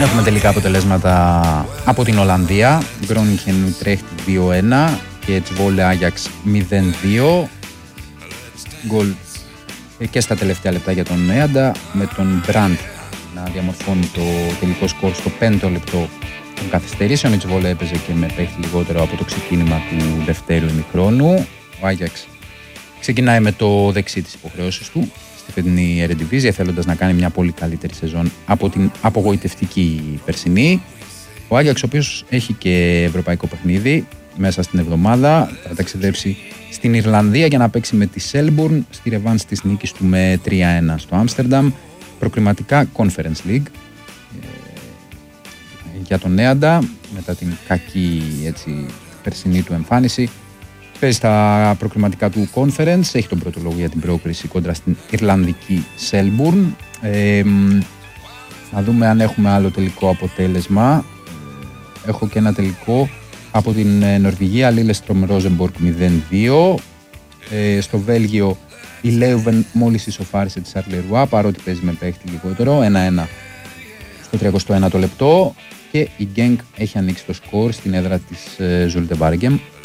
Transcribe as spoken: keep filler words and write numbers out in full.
Έχουμε τελικά αποτελέσματα από την Ολλανδία. Γκρόνιχεν Ουτρέχτη δύο ένα και Τσβόλε Άγιαξ μηδέν δύο. Γκολ και στα τελευταία λεπτά για τον Νέαντα, με τον Μπραντ να διαμορφώνει το τελικό σκορ στο πέμπτο λεπτό των καθυστερήσεων. Η Τσβόλε έπαιζε και με παίχτη λιγότερο από το ξεκίνημα του δευτέρου ημιχρόνου. Ο Άγιαξ ξεκινάει με το δεξί της υποχρεώσης του στη φετινή Eredivisie, θέλοντας να κάνει μια πολύ καλύτερη σεζόν από την απογοητευτική περσινή. Ο Άγιαξ, ο οποίος έχει και ευρωπαϊκό παιχνίδι μέσα στην εβδομάδα, θα ταξιδέψει στην Ιρλανδία για να παίξει με τη Σέλμπουρν στη ρεβάνς της νίκης του με τρία ένα στο Άμστερνταμ. Προκριματικά Conference League ε, για τον Νέαντα, μετά την κακή έτσι, περσινή του εμφάνιση. Παίζει στα προκριματικά του Conference, έχει τον πρώτο λόγο για την πρόκριση κόντρα στην Ιρλανδική Σέλμπουρν. Ε, να δούμε αν έχουμε άλλο τελικό αποτέλεσμα. Έχω και ένα τελικό από την Νορβηγία, Λίλεστρομ Ρόζεμπορκ μηδέν δύο. Ε, στο Βέλγιο η Λέουβεν μόλις ισοφάρισε τη Σαρλερουά, παρότι παίζει με παίχτη λιγότερο, ένα ένα στο τριακοστό ένατο λεπτό. Και η Γκένκ έχει ανοίξει το σκορ στην έδρα της Ζούλτε Βάργεμ